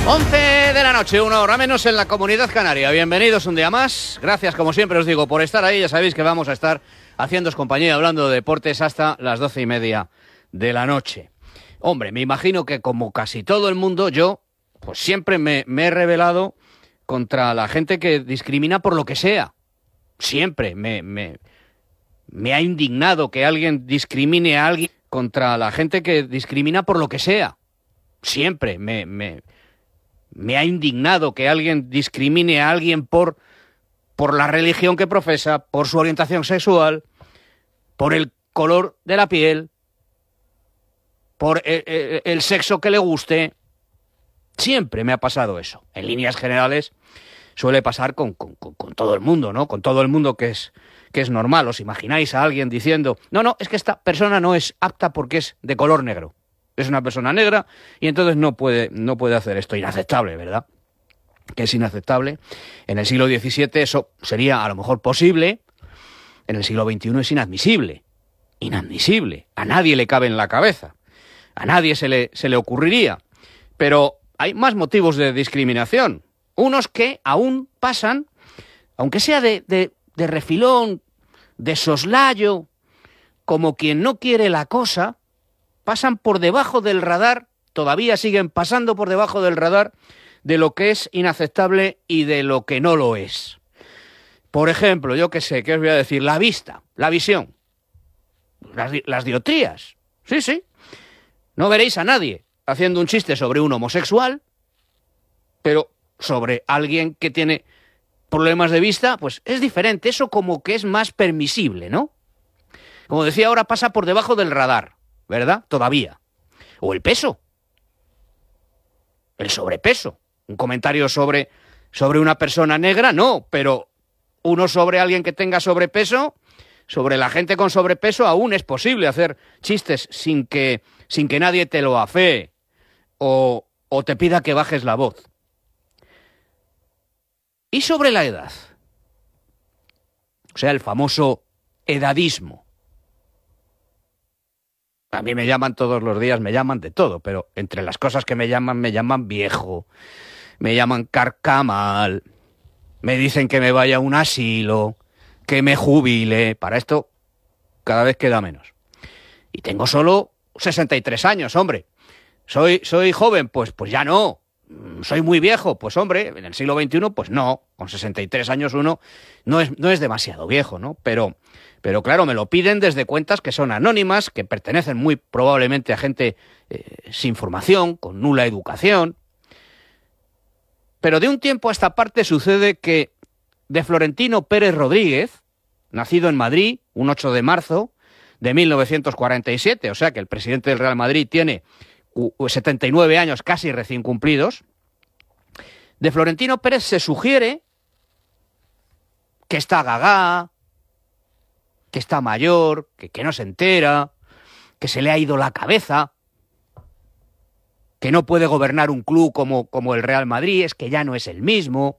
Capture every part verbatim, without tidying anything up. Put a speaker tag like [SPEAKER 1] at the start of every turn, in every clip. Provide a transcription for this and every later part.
[SPEAKER 1] once de la noche, una hora menos en la Comunidad Canaria. Bienvenidos un día más. Gracias, como siempre os digo, por estar ahí. Ya sabéis que vamos a estar haciéndoos compañía hablando de deportes hasta las doce y media de la noche. Hombre, me imagino que como casi todo el mundo, yo pues siempre me, me he rebelado contra la gente que discrimina por lo que sea. Siempre me, me, me ha indignado que alguien discrimine a alguien, contra la gente que discrimina por lo que sea. Siempre me... me Me ha indignado que alguien discrimine a alguien por, por la religión que profesa, por su orientación sexual, por el color de la piel, por el, el, el sexo que le guste. Siempre me ha pasado eso. En líneas generales suele pasar con, con, con, con todo el mundo, ¿no? Con todo el mundo que es, que es normal. ¿Os imagináis a alguien diciendo, no, no, es que esta persona no es apta porque es de color negro? Es una persona negra y entonces no puede, no puede hacer esto. Inaceptable, ¿verdad? Que es inaceptable. En el siglo diecisiete eso sería a lo mejor posible. En el siglo veintiuno es inadmisible. Inadmisible. A nadie le cabe en la cabeza. A nadie se le, se le ocurriría. Pero hay más motivos de discriminación. Unos que aún pasan, aunque sea de, de, de refilón, de soslayo, como quien no quiere la cosa, pasan por debajo del radar, todavía siguen pasando por debajo del radar de lo que es inaceptable y de lo que no lo es. Por ejemplo, yo qué sé, ¿qué os voy a decir? La vista, la visión, las, las dioptrías. Sí, sí. No veréis a nadie haciendo un chiste sobre un homosexual, pero sobre alguien que tiene problemas de vista, pues es diferente. Eso como que es más permisible, ¿no? Como decía, ahora pasa por debajo del radar, ¿verdad? Todavía. O el peso. El sobrepeso. Un comentario sobre, sobre una persona negra, no, pero uno sobre alguien que tenga sobrepeso, sobre la gente con sobrepeso, aún es posible hacer chistes sin que, sin que nadie te lo afee o, o te pida que bajes la voz. Y sobre la edad. O sea, el famoso edadismo. A mí me llaman todos los días, me llaman de todo, pero entre las cosas que me llaman, me llaman viejo, me llaman carcamal, me dicen que me vaya a un asilo, que me jubile. Para esto cada vez queda menos. Y tengo solo sesenta y tres años, hombre. ¿Soy, soy joven? Pues, pues ya no. ¿Soy muy viejo? Pues hombre, en el siglo veintiuno, pues no. Con sesenta y tres años uno no es, no es demasiado viejo, ¿no? Pero... Pero claro, me lo piden desde cuentas que son anónimas, que pertenecen muy probablemente a gente eh, sin formación, con nula educación. Pero de un tiempo a esta parte sucede que de Florentino Pérez Rodríguez, nacido en Madrid, un ocho de marzo de mil novecientos cuarenta y siete, o sea que el presidente del Real Madrid tiene setenta y nueve años casi recién cumplidos, de Florentino Pérez se sugiere que está gagá, que está mayor, que, que no se entera, que se le ha ido la cabeza, que no puede gobernar un club como, como el Real Madrid, es que ya no es el mismo,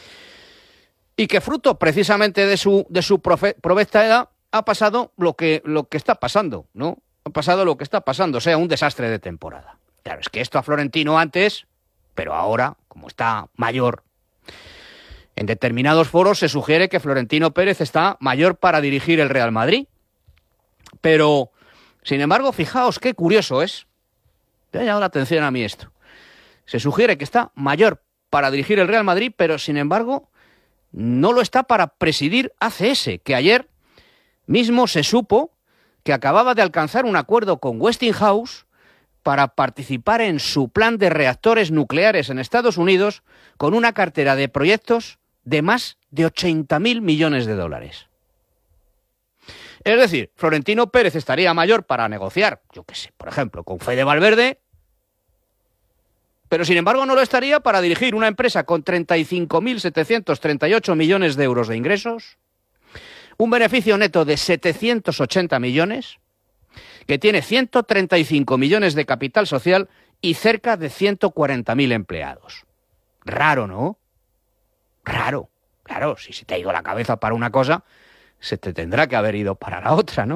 [SPEAKER 1] y que fruto precisamente de su, de su profe, provesta edad ha pasado lo que, lo que está pasando, ¿no? Ha pasado lo que está pasando, o sea, un desastre de temporada. Claro, es que esto a Florentino antes, pero ahora, como está mayor, en determinados foros se sugiere que Florentino Pérez está mayor para dirigir el Real Madrid. Pero, sin embargo, fijaos qué curioso es. Me ha llamado la atención a mí esto. Se sugiere que está mayor para dirigir el Real Madrid, pero, sin embargo, no lo está para presidir A C S, que ayer mismo se supo que acababa de alcanzar un acuerdo con Westinghouse para participar en su plan de reactores nucleares en Estados Unidos con una cartera de proyectos de más de ochenta mil millones de dólares. Es decir, Florentino Pérez estaría mayor para negociar, yo qué sé, por ejemplo, con Fede Valverde, pero sin embargo no lo estaría para dirigir una empresa con treinta y cinco mil setecientos treinta y ocho millones de euros de ingresos, un beneficio neto de setecientos ochenta millones, que tiene ciento treinta y cinco millones de capital social y cerca de ciento cuarenta mil empleados. Raro, ¿no? Raro. Claro, si se te ha ido la cabeza para una cosa, se te tendrá que haber ido para la otra, ¿no?